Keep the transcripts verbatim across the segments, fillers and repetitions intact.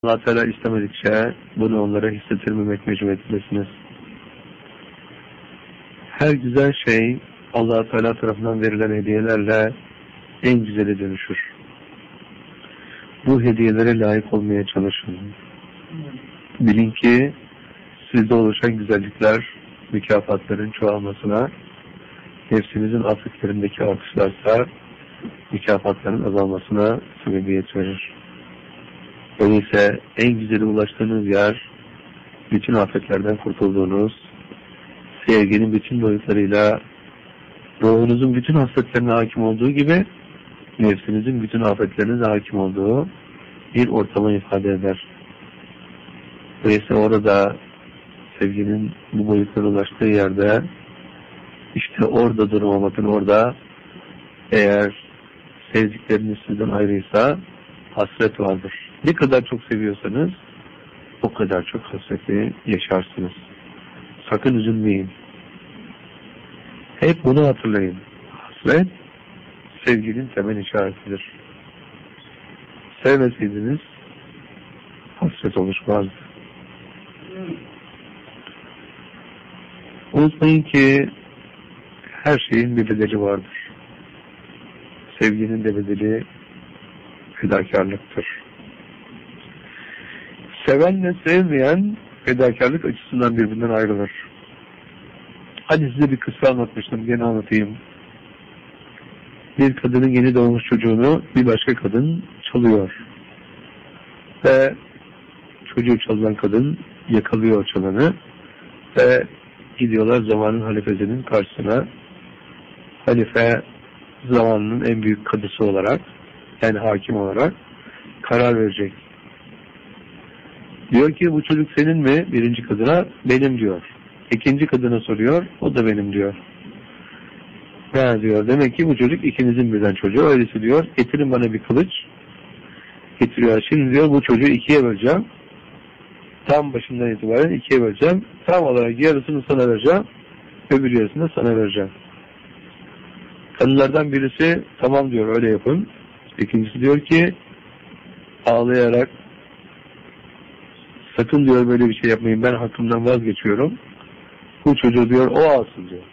Allah Teala istemedikçe bunu onlara hissettirmemek mecburiyetindesiniz. Her güzel şey Allah Teala tarafından verilen hediyelerle en güzeli dönüşür. Bu hediyelere layık olmaya çalışın. Bilin ki sizde oluşan güzellikler mükafatların çoğalmasına, nefsinizin afetlerindeki artışlarsa mükafatların azalmasına sebebiyet verir. Öyleyse en güzeli ulaştığınız yer, bütün afetlerden kurtulduğunuz, sevginin bütün boyutlarıyla ruhunuzun bütün hasletlerine hakim olduğu gibi nefsinizin bütün afetlerine hakim olduğu bir ortama ifade eder. Öyleyse orada sevginin bu boyutlara ulaştığı yerde işte orada durma, bakın orada eğer sevdikleriniz sizden ayrıysa hasret vardır. Ne kadar çok seviyorsanız o kadar çok hasreti yaşarsınız. Sakın üzülmeyin. Hep bunu hatırlayın. Hasret sevginin temel işaretidir. Sevmeseydiniz hasret oluşmazdı. Unutmayın ki her şeyin bir bedeli vardır. Sevginin de bedeli fedakarlıktır. Sevenle sevmeyen fedakarlık açısından birbirinden ayrılır. Hadi size bir kıssa anlatmıştım, gene anlatayım. Bir kadının yeni doğmuş çocuğunu bir başka kadın çalıyor. Ve çocuğu çalan kadın yakalıyor çalanı ve gidiyorlar zamanın halifesinin karşısına. Halife zamanının en büyük kadısı olarak, yani hakim olarak karar verecek. Diyor ki bu çocuk senin mi? Birinci kadına benim diyor. İkinci kadına soruyor, o da benim diyor. Ne diyor? Demek ki bu çocuk ikinizin birden çocuğu. Öyleyse diyor, getirin bana bir kılıç. Getiriyor. Şimdi diyor bu çocuğu ikiye böleceğim. Tam başından itibaren ikiye böleceğim. Tam olarak yarısını sana vereceğim. Öbür yarısını sana vereceğim. Kadınlardan birisi tamam diyor, öyle yapın. İkincisi diyor ki ağlayarak sakın diyor böyle bir şey yapmayın, ben hakkımdan vazgeçiyorum. Bu çocuğu diyor o alsın diyor.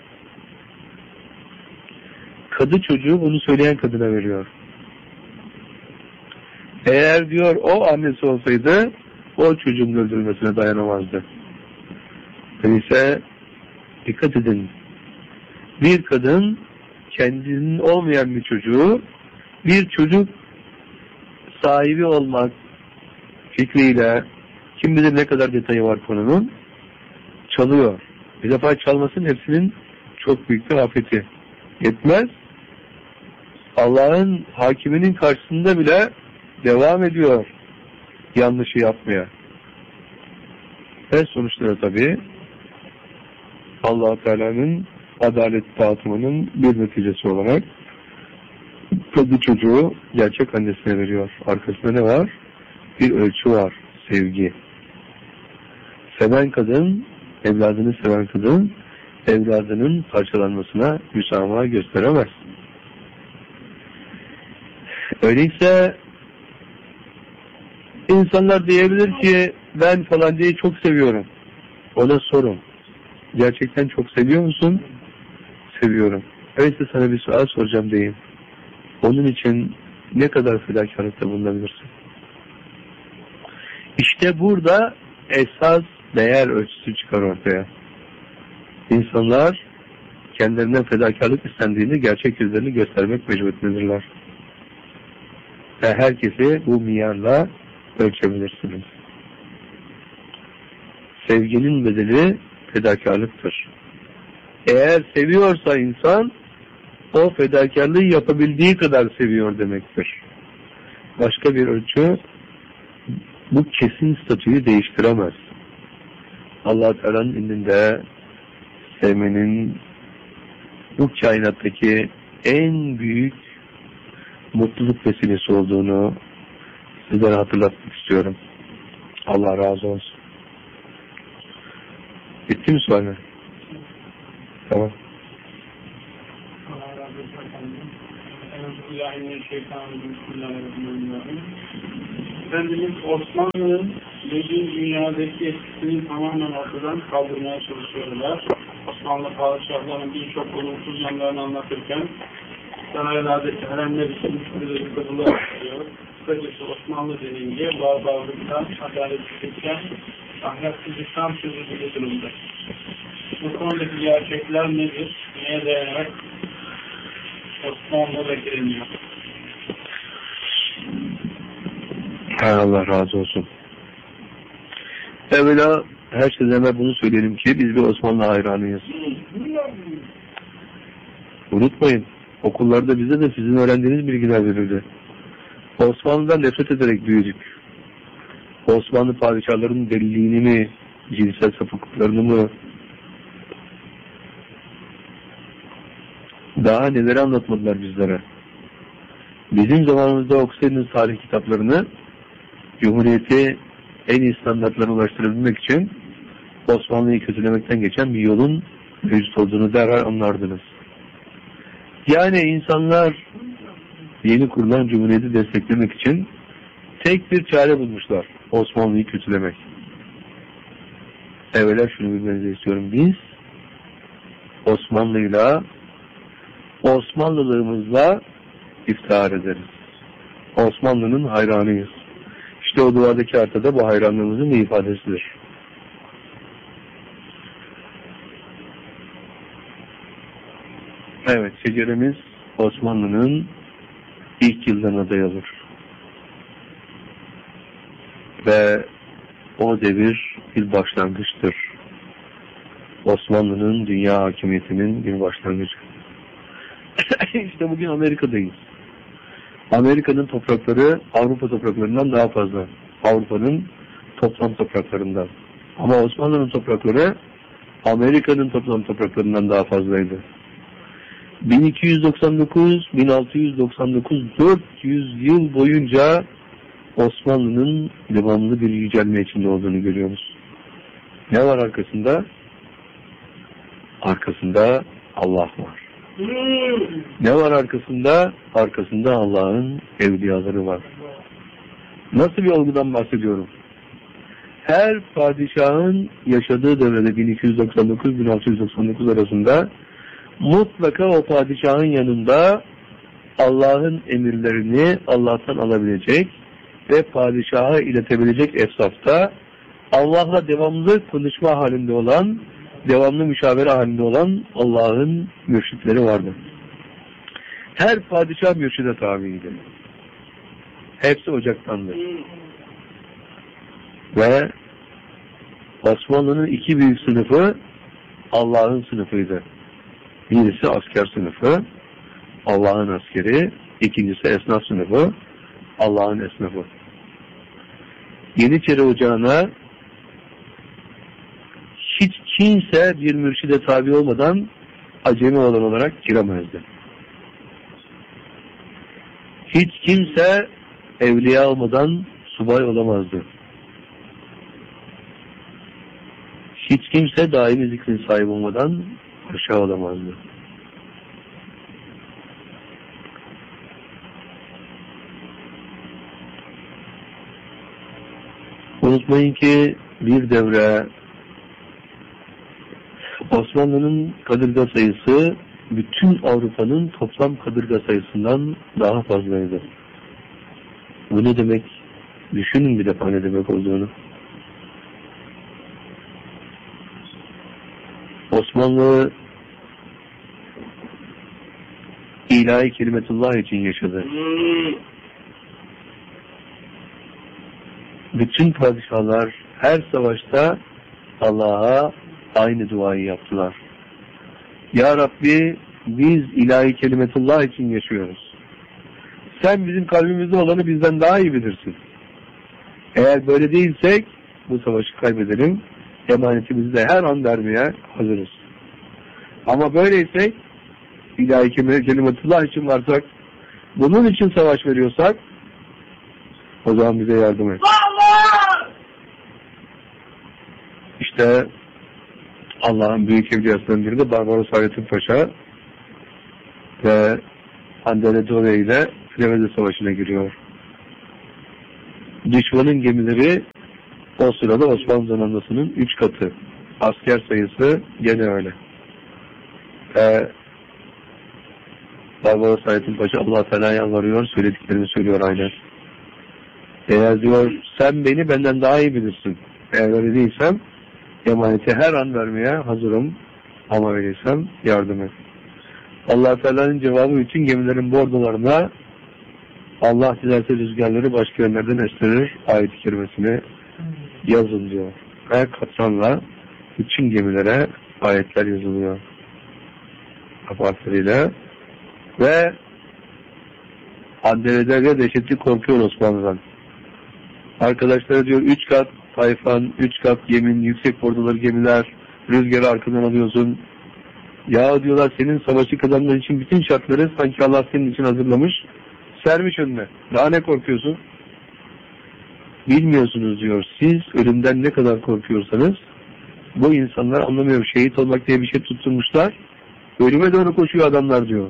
Kadı çocuğu bunu söyleyen kadına veriyor. Eğer diyor o annesi olsaydı o çocuğun öldürülmesine dayanamazdı. Öyleyse dikkat edin. Bir kadın kendinin olmayan bir çocuğu bir çocuk sahibi olmak fikriyle, kim bilir ne kadar detayı var konunun, çalıyor. Bir defa çalmasının hepsinin çok büyük bir afeti. Yetmez. Allah'ın hakiminin karşısında bile devam ediyor yanlışı yapmaya. Ve sonuçları tabii Allah Teala'nın adalet dağıtımının bir neticesi olarak kadı çocuğu gerçek annesine veriyor. Arkasında ne var? Bir ölçü var. Sevgi. Seven kadın, evladını seven kadın, evladının parçalanmasına müsamaha gösteremez. Öyleyse insanlar diyebilir ki ben falancayı çok seviyorum. Ona sorun. Gerçekten çok seviyor musun? Seviyorum. Öyleyse sana bir sual soracağım diyeyim. Onun için ne kadar fedakarlıkta bulunabilirsin? İşte burada esas değer ölçüsü çıkar ortaya. İnsanlar kendilerinden fedakarlık istendiğini, gerçek yüzlerini göstermek mecburiyetindedirler. Ve herkesi bu miyarla ölçebilirsiniz. Sevginin bedeli fedakarlıktır. Eğer seviyorsa insan, o fedakarlığı yapabildiği kadar seviyor demektir. Başka bir ölçü bu kesin statüyü değiştiremez. Allah Teala'nın indinde sevmenin bu kainattaki en büyük mutluluk vesilesi olduğunu sizlere hatırlatmak istiyorum. Allah razı olsun. Bitti mi sualler? Tamam. Allah razı olsun efendim. Bismillahirrahmanirrahim. Efendimiz Osmanlı'nın bugün dünyadaki etkisini tamamen ortadan kaldırmaya çalışıyorlar. Osmanlı padişahlarının birçok olumsuz yanlarını anlatırken saraylardaki haremler için şöyle bir kapılar açıyor. Kısacası Osmanlı denince barbarlıktan, adaletsizlikten, ahlaksızlıktan söz edilir durumda. Bu konudaki gerçekler nedir? Neye dayanarak Osmanlı bekleniyor? Hay Allah razı olsun. Evvela her şeyden evvel bunu söyleyelim ki biz bir Osmanlı hayranıyız. Unutmayın, okullarda bize de sizin öğrendiğiniz bilgiler verildi. Osmanlı'dan nefret ederek büyüdük. Osmanlı padişahlarının deliliğini mi, cinsel sapıklıklarını mı, daha neleri anlatmadılar bizlere. Bizim zamanımızda okusaydınız tarih kitaplarını, Cumhuriyeti en iyi standartlara ulaştırabilmek için Osmanlı'yı kötülemekten geçen bir yolun mevcut olduğunu derhal anlardınız. Yani insanlar yeni kurulan Cumhuriyeti desteklemek için tek bir çare bulmuşlar: Osmanlı'yı kötülemek. Evvela şunu bilmenizi istiyorum: biz Osmanlı'yla, Osmanlılığımızla iftihar ederiz. Osmanlı'nın hayranıyız. İşte o duadaki haritada bu hayranlığımızın bir ifadesidir. Evet, şeceremiz Osmanlı'nın ilk yıllarına dayanır. Ve o devir bir başlangıçtır. Osmanlı'nın dünya hakimiyetinin bir başlangıcı. İşte bugün Amerika'dayız. Amerika'nın toprakları Avrupa topraklarından daha fazla. Avrupa'nın toplam topraklarından. Ama Osmanlı'nın toprakları Amerika'nın toplam topraklarından daha fazlaydı. bin iki yüz doksan dokuz bin altı yüz doksan dokuz dört yüz yıl boyunca Osmanlı'nın devamlı bir yücelme içinde olduğunu görüyoruz. Ne var arkasında? Arkasında Allah var. Ne var arkasında? Arkasında Allah'ın evliyaları var. Nasıl bir olgudan bahsediyorum? Her padişahın yaşadığı devrede bin iki yüz doksan dokuz bin altı yüz doksan dokuz arasında mutlaka o padişahın yanında Allah'ın emirlerini Allah'tan alabilecek ve padişaha iletebilecek efsafta Allah'la devamlı konuşma halinde olan, devamlı müşavere halinde olan Allah'ın mürşitleri vardı. Her padişah mürşide tabiydi. Hepsi ocaktandı. Ve Osmanlı'nın iki büyük sınıfı Allah'ın sınıfıydı. Birisi asker sınıfı, Allah'ın askeri; ikincisi esnaf sınıfı, Allah'ın esnafı. Yeniçeri Ocağı'na hiç kimse bir mürşide tabi olmadan acemi olan olarak giremezdi. Hiç kimse evliya olmadan subay olamazdı. Hiç kimse daimi zikrin sahibi olmadan aşağı olamazdı. Unutmayın ki bir devre Osmanlı'nın kadırga sayısı bütün Avrupa'nın toplam kadırga sayısından daha fazlaydı. Bu ne demek? Düşünün bir defa ne demek olduğunu. Osmanlı ilahi kelimetullah için yaşadı. Bütün padişahlar her savaşta Allah'a aynı duayı yaptılar. Ya Rabbi, biz ilahi kelimetullah için yaşıyoruz. Sen bizim kalbimizde olanı bizden daha iyi bilirsin. Eğer böyle değilsek bu savaşı kaybedelim. Emanetimizi de her an vermeye hazırız. Ama böyleysek, ilahi kelimetullah için varsak, bunun için savaş veriyorsak, o zaman bize yardım et. İşte Allah'ın büyük evliyasından biri de Barbaros Hayrettin Paşa ve Andele Dore ile Preveze Savaşı'na giriyor. Düşmanın gemileri o sırada Osmanlı donanmasının üç katı. Asker sayısı gene öyle. Ee, Barbaros Hayrettin Paşa Allah-u Teala yalvarıyor, söylediklerini söylüyor aynen. Eğer diyor sen beni benden daha iyi bilirsin. Eğer öyle değilsem emaneti her an vermeye hazırım. Ama öyleysem yardım et. Allah-u Teala'nın cevabı için gemilerin bordolarına Allah dilerse rüzgarları başka yönlerden estirir ayet-i kerimesini yazın diyor. Ve katranla bütün gemilere ayetler yazılıyor. Apartlarıyla ve Handere'de dehşetli korkuyor Osmanlı'dan. Arkadaşları diyor üç kat tayfan, üç kat yemin, yüksek bordoları gemiler, rüzgarı arkadan alıyorsun. Ya diyorlar senin savaşı kazanman için bütün şartları sanki Allah senin için hazırlamış, sermiş önüne. Daha ne korkuyorsun? Bilmiyorsunuz diyor. Siz ölümden ne kadar korkuyorsanız bu insanlar anlamıyor. Şehit olmak diye bir şey tutturmuşlar. Ölüme doğru koşuyor adamlar diyor.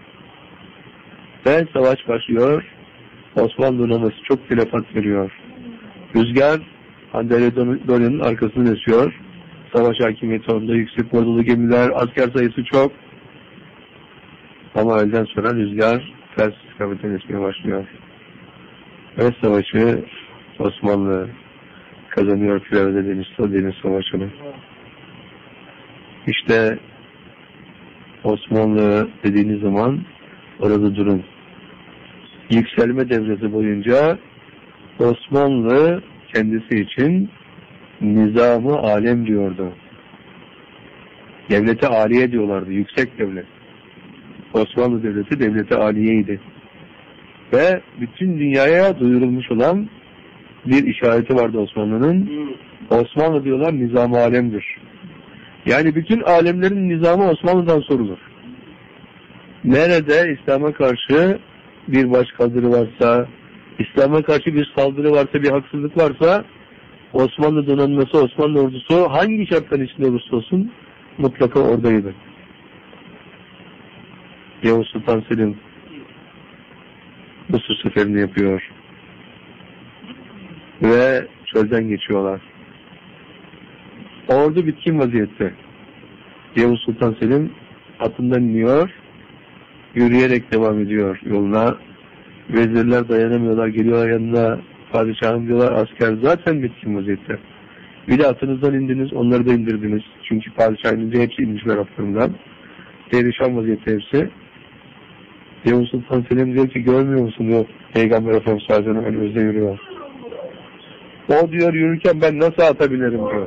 Ve savaş başlıyor. Osmanlı donanması çok telefat veriyor. Rüzgar Handele Donan'ın arkasını esiyor. Savaş hakimiyeti onda, yüksek bordolu gemiler, asker sayısı çok. Ama öğleden sonra rüzgar ters istikametten esmeye başlıyor. Ve savaşı Osmanlı kazanıyor Plevne Deniz, Deniz Savaşı'nı. İşte Osmanlı dediğiniz zaman orada durun. Yükselme devresi boyunca Osmanlı kendisi için nizamı alem diyordu. Devlete aliye diyorlardı. Yüksek devlet. Osmanlı devleti devlete aliyeydi. Ve bütün dünyaya duyurulmuş olan bir işareti vardı Osmanlı'nın. Osmanlı diyorlar nizam-ı alemdir. Yani bütün alemlerin nizamı Osmanlı'dan sorulur. Nerede İslam'a karşı bir başkaldırı varsa, İslam'a karşı bir saldırı varsa, bir haksızlık varsa, Osmanlı donanması, Osmanlı ordusu hangi şartların içinde olursa olsun mutlaka oradaydı. Yavuz Sultan Selim Mısır seferini yapıyor. Ve çölden geçiyorlar. Ordu bitkin vaziyette. Yavuz Sultan Selim atından iniyor, yürüyerek devam ediyor yoluna. Vezirler dayanamıyorlar, geliyorlar yanına. Padişahım diyorlar, asker zaten bitkin vaziyette. Bir de atınızdan indiniz, onları da indirdiniz. Çünkü padişah inince hepsi inmişler atlarından. Perişan vaziyette hepsi. Yavuz Sultan Selim diyor ki, görmüyor musun diyor, Peygamber Efendimiz sallallahu aleyhi ve sellem önümüzde yürüyor. O diyor, yürürken ben nasıl atabilirim diyor.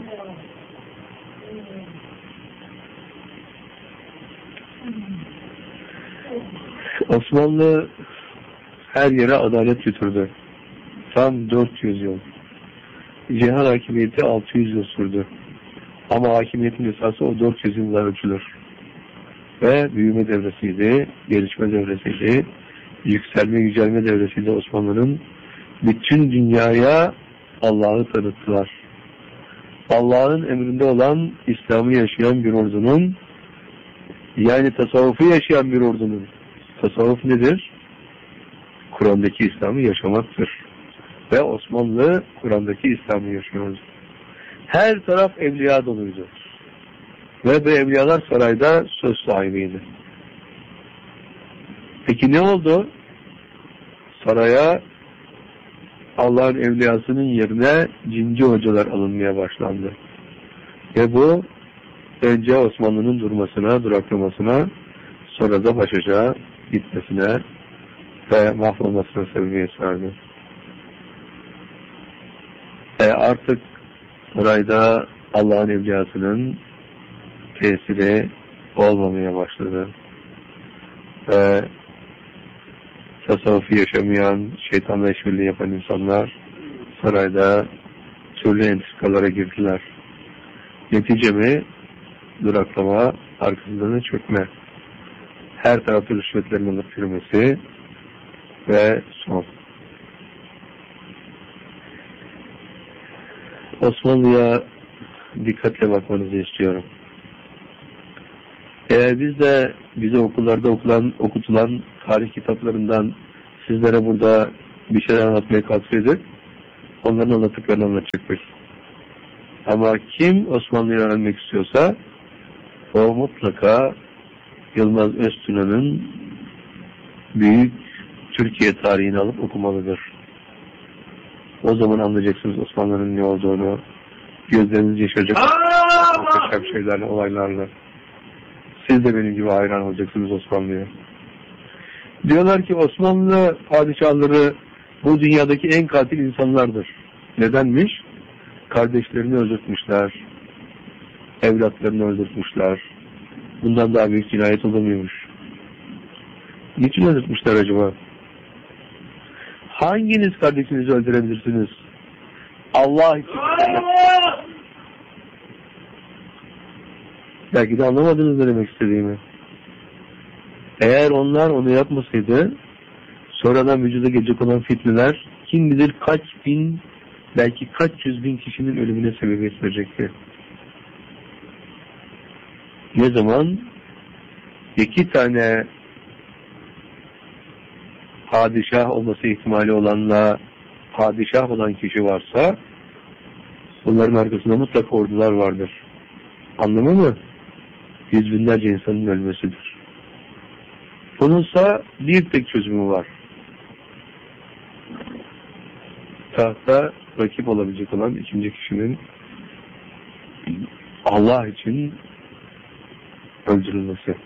Osmanlı her yere adalet götürdü. Tam dört yüz yıl. Cihan hakimiyeti altı yüz yıl sürdü. Ama hakimiyetin esası o dört yüz yılla ölçülür. Ve büyüme devresiydi, gelişme devresiydi, yükselme, yücelme devresiydi Osmanlı'nın. Bütün dünyaya Allah'ı tanıttılar. Allah'ın emrinde olan İslam'ı yaşayan bir ordunun, yani tasavvufu yaşayan bir ordunun, tasavvuf nedir? Kur'an'daki İslam'ı yaşamaktır. Ve Osmanlı Kur'an'daki İslam'ı yaşıyordu. Her taraf evliya doluydu. Ve bu evliyalar sarayda söz sahibiydi. Peki ne oldu? Saraya Allah'ın evliyasının yerine cinci hocalar alınmaya başlandı. Ve bu önce Osmanlı'nın durmasına, duraklamasına, sonra da baş aşağı gitmesine ve mahvolmasına sebebiyet verdi. E artık sarayda Allah'ın evliyasının tesiri olmamaya başladı. Ve tasavvufu yaşamayan, şeytanla işbirliği yapan insanlar sarayda türlü entrikalara girdiler. Netice mi? Duraklama, arkasından çökme. Her tarafta rüşvetlerin alıp yürümesi ve son. Osmanlı'ya dikkatle bakmanızı istiyorum. Eğer biz de bize okullarda okulan, okutulan tarih kitaplarından sizlere burada bir şeyler anlatmaya kalksaydık, Onların anlattıklarını anlatacaklar. Ama kim Osmanlı'yı öğrenmek istiyorsa o mutlaka Yılmaz Öztuna'nın büyük Türkiye tarihini alıp okumalıdır. O zaman anlayacaksınız Osmanlı'nın ne olduğunu. Gözleriniz yaşayacak muhteşem şeylerle, olaylarla. Siz de benim gibi hayran olacaksınız Osmanlı'ya. Diyorlar ki Osmanlı padişahları bu dünyadaki en katil insanlardır. Nedenmiş? Kardeşlerini öldürtmüşler. Evlatlarını öldürtmüşler. Bundan daha büyük cinayet olamıyormuş. Niçin öldürtmüşler acaba? Hanginiz kardeşinizi öldürebilirsiniz? Allah için. Belki de anlamadınız ne demek istediğimi. Eğer onlar onu yapmasaydı, sonradan vücuda gelecek olan fitneler, kim bilir kaç bin, belki kaç yüz bin kişinin ölümüne sebebiyet verecekti. Ne zaman iki tane padişah olması ihtimali olanla padişah olan kişi varsa, bunların arkasında mutlaka ordular vardır. Anlamı mı? Yüz binlerce insanın ölmesidir. Bununsa bir tek çözümü var. Tahta rakip olabilecek olan ikinci kişinin Allah için öldürülmesi.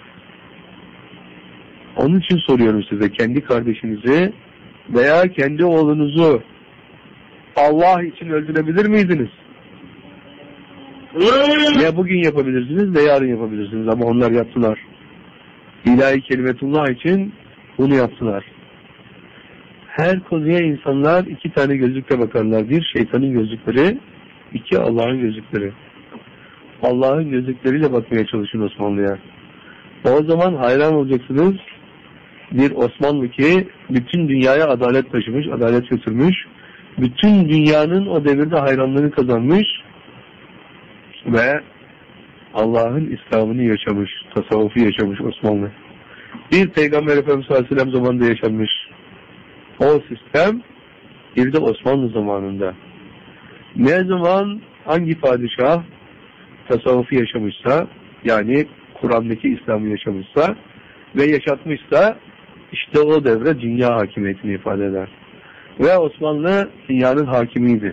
Onun için soruyorum size, kendi kardeşinizi veya kendi oğlunuzu Allah için öldürebilir miydiniz? Ya bugün yapabilirsiniz de yarın yapabilirsiniz, ama onlar yaptılar. İlahi kelimetullah için bunu yaptılar. Her konuya insanlar iki tane gözlükle bakarlar. Bir şeytanın gözlükleri, iki Allah'ın gözlükleri. Allah'ın gözlükleriyle bakmaya çalışın Osmanlı'ya. O zaman hayran olacaksınız. Bir Osmanlı ki bütün dünyaya adalet taşımış, adalet götürmüş. Bütün dünyanın o devirde hayranlığını kazanmış ve Allah'ın İslam'ını yaşamış, tasavvufu yaşamış Osmanlı. Bir Peygamber Efendimiz sallallahu aleyhi ve sellem zamanında yaşanmış o sistem, bir de Osmanlı zamanında. Ne zaman hangi padişah tasavvufu yaşamışsa, yani Kur'an'daki İslam'ı yaşamışsa ve yaşatmışsa, işte o devre dünya hakimiyetini ifade eder. Ve Osmanlı dünyanın hakimiydi.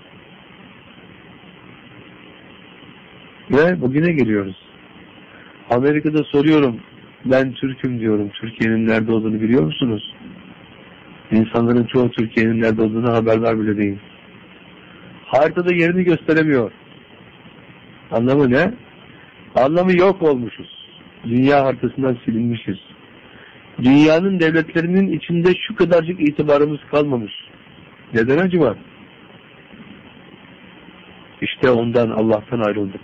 Ve bugüne geliyoruz. Amerika'da soruyorum, ben Türk'üm diyorum. Türkiye'nin nerede olduğunu biliyor musunuz? İnsanların çoğu Türkiye'nin nerede olduğunu haberdar bile değil. Haritada yerini gösteremiyor. Anlamı ne? Anlamı yok olmuşuz. Dünya haritasından silinmişiz. Dünyanın devletlerinin içinde şu kadarcık itibarımız kalmamış. Neden acaba? İşte ondan, Allah'tan ayrıldık.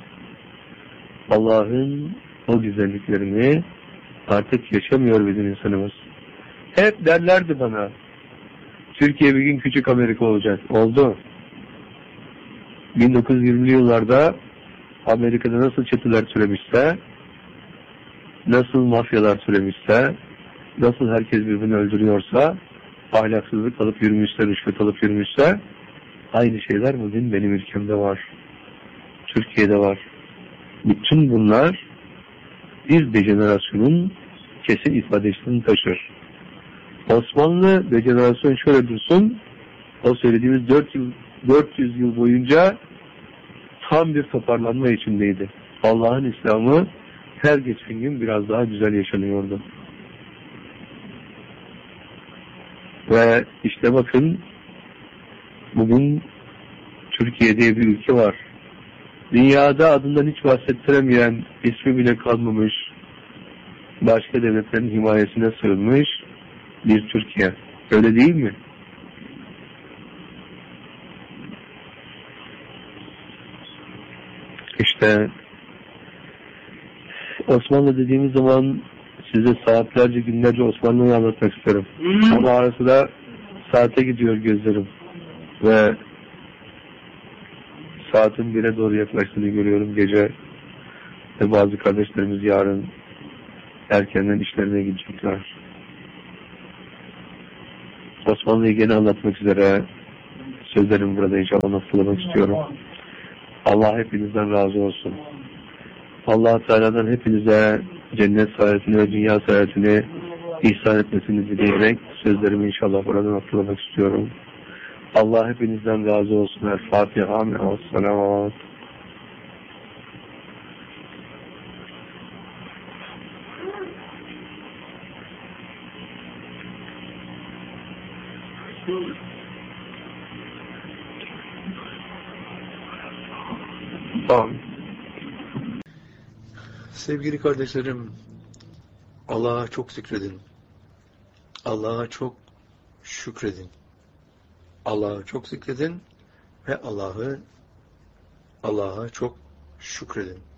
Allah'ın o güzelliklerini artık yaşamıyor bizim insanımız. Hep derlerdi bana, Türkiye bir gün küçük Amerika olacak. Oldu. bin dokuz yüz yirmili yıllarda Amerika'da nasıl çeteler türemişse, nasıl mafyalar türemişse, nasıl herkes birbirini öldürüyorsa, ahlaksızlık alıp yürümüşse, rüşvet alıp yürümüşse, aynı şeyler bugün benim ülkemde var. Türkiye'de var. Bütün bunlar bir dejenerasyonun kesin ifadesini taşır. Osmanlı dejenerasyon şöyle dursun, o söylediğimiz dört yıl, dört yüz yıl boyunca tam bir toparlanma içindeydi. Allah'ın İslam'ı her geçen gün biraz daha güzel yaşanıyordu. Ve işte bakın, bugün Türkiye diye bir ülke var. Dünyada adından hiç bahsettiremeyen, ismi bile kalmamış, başka devletlerin himayesine sığınmış bir Türkiye. Öyle değil mi? İşte Osmanlı dediğimiz zaman size saatlerce, günlerce Osmanlı'yı anlatmak isterim. Hmm. Ama arası da saate gidiyor gözlerim. Ve saatin bire doğru yaklaştığını görüyorum gece. Ve bazı kardeşlerimiz yarın erkenden işlerine gidecekler. Osmanlı'yı gene anlatmak üzere sözlerimi burada inşallah nasıl istiyorum. Allah hepinizden razı olsun. Allah Teala'dan hepinize cennet saadetini ve dünya saadetini ihsan etmesini dileyerek sözlerimi inşallah burada nasıl istiyorum. Allah hepinizden razı olsun. El Fatiha. Amin. Selamat. Tamam. Sevgili kardeşlerim, Allah'a çok zikredin. Allah'a çok şükredin. Allah'a çok zikredin ve Allah'ı Allah'a çok şükredin.